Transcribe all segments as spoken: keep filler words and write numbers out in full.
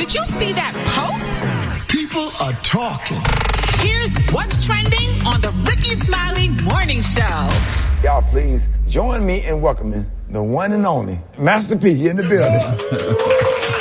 Did you see that post? People are talking. Here's what's trending on the Rickey Smiley Morning Show. Y'all please join me in welcoming the one and only Master P in the building.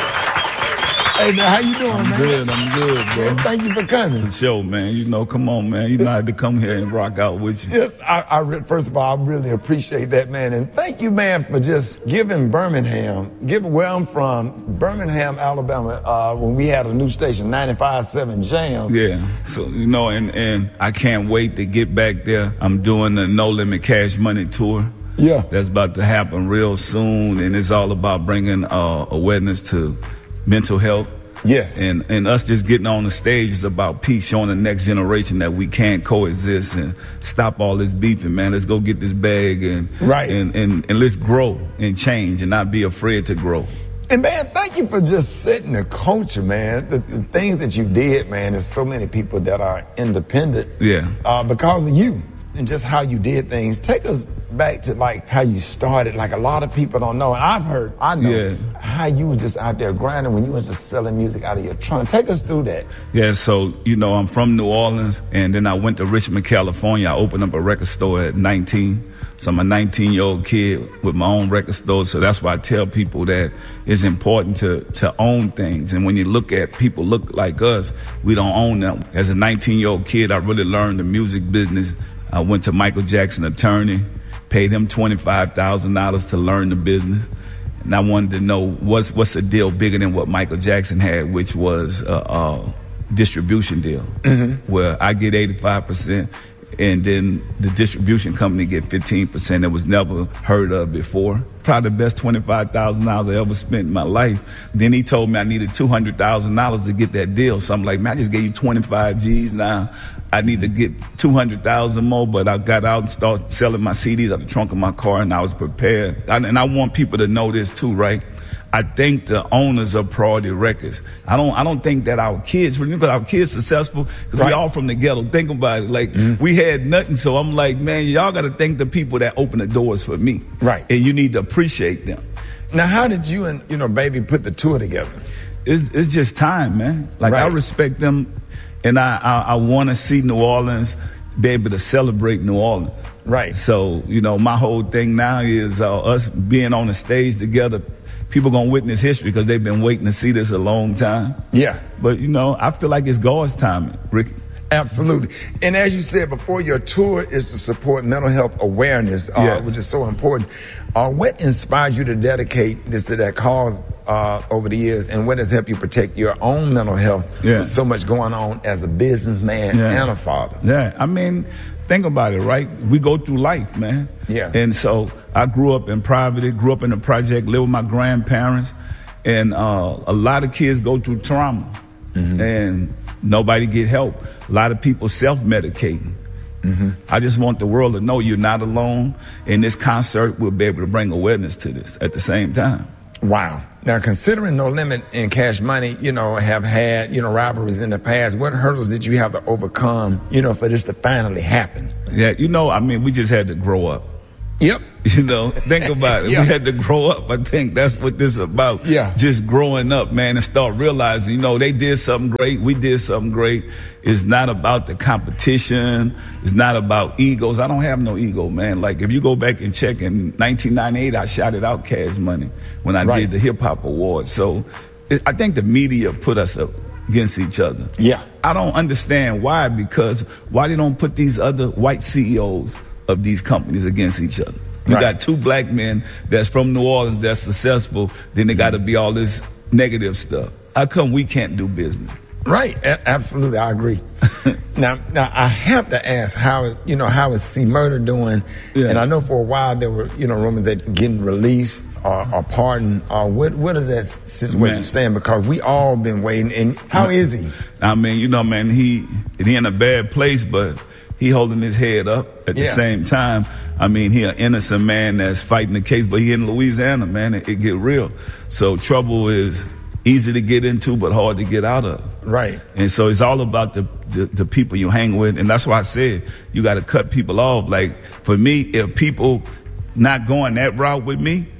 Hey, man, how you doing, I'm man? good, I'm good, bro. Man, thank you for coming. For sure, man. You know, come on, man. You know I had to come here and rock out with you. Yes, I, I re- first of all, I really appreciate that, man. And thank you, man, for just giving Birmingham, giving where I'm from, Birmingham, Alabama, uh, when we had a new station, ninety-five point seven Jam. Yeah. So, you know, and, and I can't wait to get back there. I'm doing the No Limit Cash Money tour. Yeah. That's about to happen real soon. And it's all about bringing uh, awareness to mental health. Yes. And and us just getting on the stage is about peace, showing the next generation that we can coexist and stop all this beefing, man. Let's go get this bag and right. and, and, and let's grow and change and not be afraid to grow. And man, thank you for just setting the culture, man. The, the things that you did, man, there's so many people that are independent. Yeah. Uh, because of you and just how you did things. Take us back to like how you started. Like a lot of people don't know, and I've heard, I know Yeah. how you were just out there grinding when you was just selling music out of your trunk. Take us through that. Yeah, so, you know, I'm from New Orleans, and then I went to Richmond, California. I opened up a record store at nineteen. So I'm a nineteen-year-old kid with my own record store. So that's why I tell people that it's important to, to own things. And when you look at people look like us, we don't own them. As a nineteen-year-old kid, I really learned the music business. I went to Michael Jackson attorney, paid him twenty-five thousand dollars to learn the business. And I wanted to know what's what's a deal bigger than what Michael Jackson had, which was a, a distribution deal, mm-hmm. where I get eighty-five percent and then the distribution company get fifteen percent. It was never heard of before. Probably the best twenty-five thousand dollars I ever spent in my life. Then he told me I needed two hundred thousand dollars to get that deal. So I'm like, man, I just gave you twenty-five G's now. I need to get two hundred thousand more, but I got out and started selling my C Ds out the trunk of my car, and I was prepared. I, and I want people to know this too, right? I thank the owners of Priority Records. I don't I don't think that our kids, because our kids successful, because right. we all from the ghetto. Think about it. Like, mm-hmm. we had nothing, so I'm like, man, y'all got to thank the people that opened the doors for me. Right. And you need to appreciate them. Now, how did you and, you know, Baby put the tour together? It's, it's just time, man. Like, right. I respect them. And I, I, I want to see New Orleans be able to celebrate New Orleans. Right. So, you know, my whole thing now is uh, us being on the stage together. People going to witness history because they've been waiting to see this a long time. Yeah. But, you know, I feel like it's God's timing, Ricky. Absolutely. And as you said before, your tour is to support mental health awareness, uh, yeah. which is so important. Uh, what inspired you to dedicate this to that cause uh, over the years, and what has helped you protect your own mental health yeah. with so much going on as a businessman yeah. and a father? Yeah, I mean, think about it, right? We go through life, man. Yeah. And so I grew up in poverty, grew up in the project, lived with my grandparents, and uh, a lot of kids go through trauma, mm-hmm. and nobody get help. A lot of people self-medicating. Mm-hmm. I just want the world to know you're not alone, and this concert will be able to bring awareness to this at the same time. Wow. Now, considering No Limit and Cash Money, you know, have had, you know, rivalries in the past, what hurdles did you have to overcome, you know, for this to finally happen? Yeah, you know, I mean, we just had to grow up. Yep. You know, think about it. yeah. We had to grow up. I think that's what this is about. Yeah. Just growing up, man, and start realizing, you know, they did something great. We did something great. It's not about the competition. It's not about egos. I don't have no ego, man. Like, if you go back and check, in nineteen ninety-eight, I shouted out Cash Money when I right. did the Hip Hop Awards. So it, I think the media put us up against each other. Yeah. I don't understand why, because why they don't put these other white C E Os of these companies against each other. You right. got two black men that's from New Orleans that's successful, then they got to be all this negative stuff. How come we can't do business? Right, A- absolutely, I agree. now, now I have to ask, how you know how is C Murder doing? Yeah. And I know for a while there were you know rumors that getting released or, or pardoned. Or what what does that situation Man. stand? Because we all been waiting. And how Man. is he? I mean, you know, man, he he in a bad place, but he holding his head up at yeah. the same time. I mean, he an innocent man that's fighting the case, but he in Louisiana, man. It, it get real. So trouble is easy to get into, but hard to get out of. Right. And so it's all about the, the, the people you hang with. And that's why I said you got to cut people off. Like, for me, if people not going that route with me,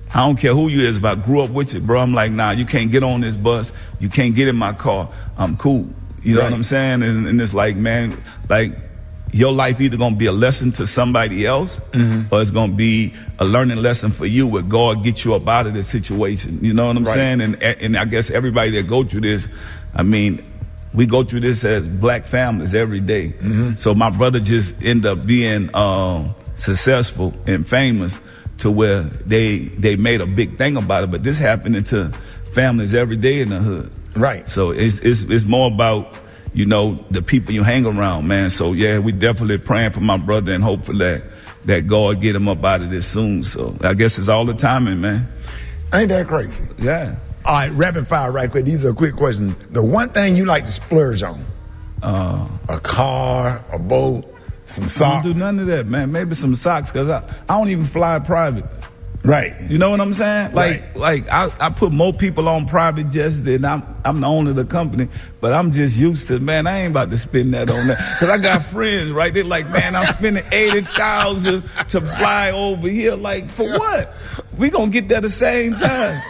I don't care who you is. If I grew up with you, bro, I'm like, nah, you can't get on this bus. You can't get in my car. I'm cool. You know Right. what I'm saying? And, and it's like, man, like your life either gonna be a lesson to somebody else, mm-hmm. or it's gonna be a learning lesson for you where God get you up out of this situation. You know what I'm Right. saying? And and I guess everybody that go through this, I mean, we go through this as black families every day. Mm-hmm. So my brother just ended up being um, successful and famous to where they they made a big thing about it. But this happening to families every day in the hood. Right. So it's it's it's more about, you know, the people you hang around, man. So yeah, we definitely praying for my brother and hopefully that that God get him up out of this soon. So I guess it's all the timing, man. Ain't that crazy? Yeah. All right, rapid fire right quick. These are quick questions. The one thing you like to splurge on? Uh, a car, a boat, some I socks? don't do none of that, man. Maybe some socks, because I, I don't even fly private. Right. You know what I'm saying? Like, Right. like I, I put more people on private jets than I'm, I'm the owner of the company, but I'm just used to, man, I ain't about to spend that on that. Cause I got friends, right? They're like, man, I'm spending eighty thousand to fly over here. Like, for what? We gonna get there the same time.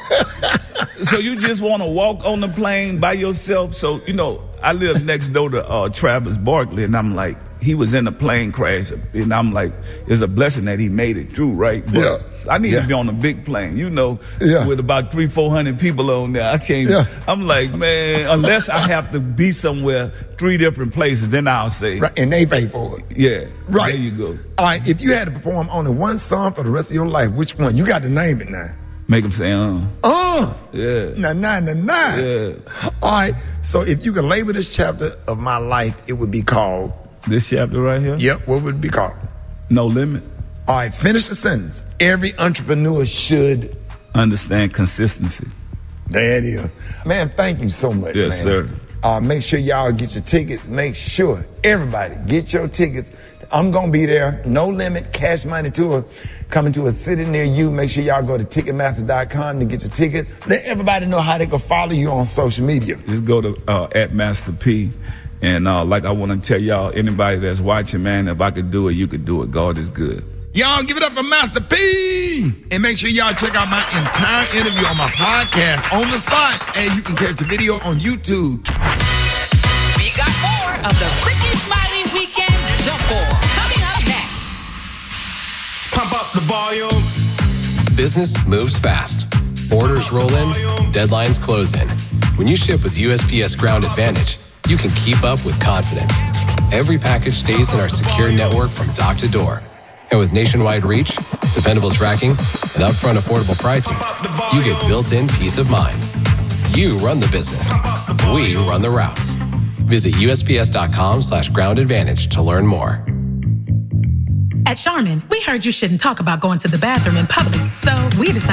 So you just want to walk on the plane by yourself. So, you know, I live next door to uh, Travis Barkley, and I'm like, he was in a plane crash, and I'm like, it's a blessing that he made it through, right? But Yeah. I need Yeah. to be on a big plane, you know, Yeah. with about three, four hundred people on there. I can't. Yeah. I'm like, man, unless I have to be somewhere, three different places, then I'll say, Right. And they pay for it. yeah, Right. there you go. All right, if you had to perform only one song for the rest of your life, which one? You got to name it now. Make them say, uh, Uh, yeah, nah, nah, nah, nah. yeah. All right, so if you could label this chapter of my life, it would be called, This chapter right here, yep, what would it be called? No limit. All right, finish the sentence. Every entrepreneur should. Understand consistency. There it is. Man, thank you so much, Yes, man. sir. Uh, make sure y'all get your tickets. Make sure, everybody, get your tickets. I'm going to be there. No Limit Cash Money Tour coming to a city near you. Make sure y'all go to Ticketmaster dot com to get your tickets. Let everybody know how they can follow you on social media. Just go to uh, at Master P. And uh, like I want to tell y'all, anybody that's watching, man, if I could do it, you could do it. God is good. Y'all give it up for Master P. And make sure y'all check out my entire interview on my podcast, On the Spot. And you can catch the video on YouTube. We got more of the Ricky Smiley Weekend Jump Ball coming up next. Pump up the volume. Business moves fast. Orders roll in, deadlines close in. When you ship with U S P S Ground Advantage, you can keep up with confidence. Every package stays in our secure network from dock to door. And with nationwide reach, dependable tracking, and upfront affordable pricing, you get built-in peace of mind. You run the business. We run the routes. Visit U S P S dot com slash ground advantage to learn more. At Charmin, we heard you shouldn't talk about going to the bathroom in public, so we decided